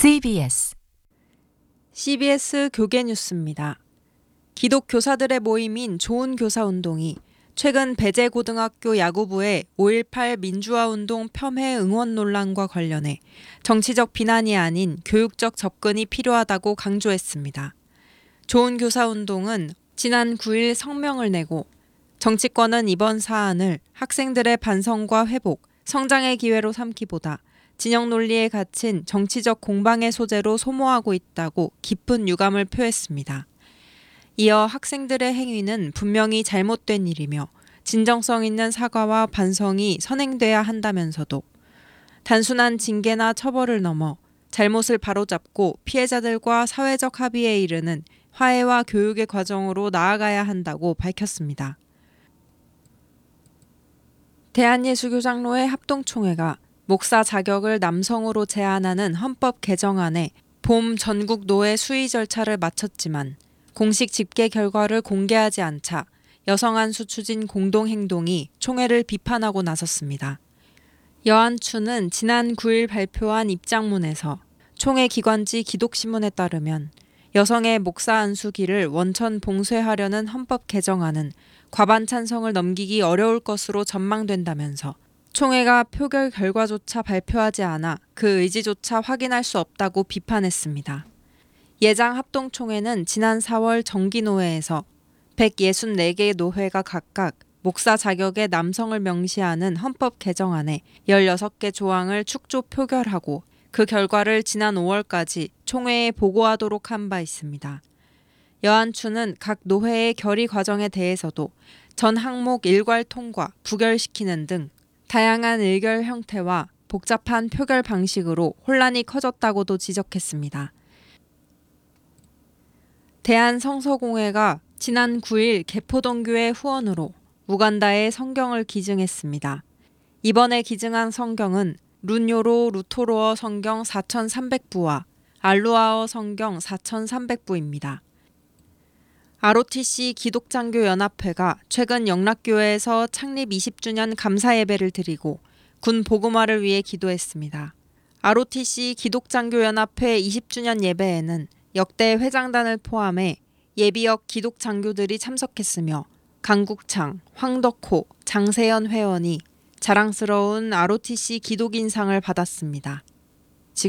CBS 교계 뉴스입니다. 기독 교사들의 모임인 좋은 교사 운동이 최근 배재고등학교 야구부의 5.18 민주화운동 폄훼 응원 논란과 관련해 정치적 비난이 아닌 교육적 접근이 필요하다고 강조했습니다. 좋은 교사 운동은 지난 9일 성명을 내고 정치권은 이번 사안을 학생들의 반성과 회복, 성장의 기회로 삼기보다 진영 논리에 갇힌 정치적 공방의 소재로 소모하고 있다고 깊은 유감을 표했습니다. 이어 학생들의 행위는 분명히 잘못된 일이며 진정성 있는 사과와 반성이 선행돼야 한다면서도 단순한 징계나 처벌을 넘어 잘못을 바로잡고 피해자들과 사회적 합의에 이르는 화해와 교육의 과정으로 나아가야 한다고 밝혔습니다. 대한예수교장로회 합동총회가 목사 자격을 남성으로 제한하는 헌법 개정안에 봄 전국 노회 수의 절차를 마쳤지만 공식 집계 결과를 공개하지 않자 여성안수 추진 공동행동이 총회를 비판하고 나섰습니다. 여안추는 지난 9일 발표한 입장문에서 총회 기관지 기독신문에 따르면 여성의 목사 안수기를 원천 봉쇄하려는 헌법 개정안은 과반 찬성을 넘기기 어려울 것으로 전망된다면서 총회가 표결 결과조차 발표하지 않아 그 의지조차 확인할 수 없다고 비판했습니다. 예장 합동총회는 지난 4월 정기노회에서 164개 노회가 각각 목사 자격의 남성을 명시하는 헌법 개정안에 16개 조항을 축조 표결하고 그 결과를 지난 5월까지 총회에 보고하도록 한 바 있습니다. 여안추는 각 노회의 결의 과정에 대해서도 전 항목 일괄 통과, 부결시키는 등 다양한 의결 형태와 복잡한 표결 방식으로 혼란이 커졌다고도 지적했습니다. 대한성서공회가 지난 9일 개포동교회 후원으로 우간다에 성경을 기증했습니다. 이번에 기증한 성경은 룬요로 루토로어 성경 4,300부와 알루아어 성경 4,300부입니다. ROTC 기독장교연합회가 최근 영락교회에서 창립 20주년 감사 예배를 드리고 군 복음화를 위해 기도했습니다. ROTC 기독장교연합회 20주년 예배에는 역대 회장단을 포함해 예비역 기독장교들이 참석했으며 강국창, 황덕호, 장세현 회원이 자랑스러운 ROTC 기독인상을 받았습니다.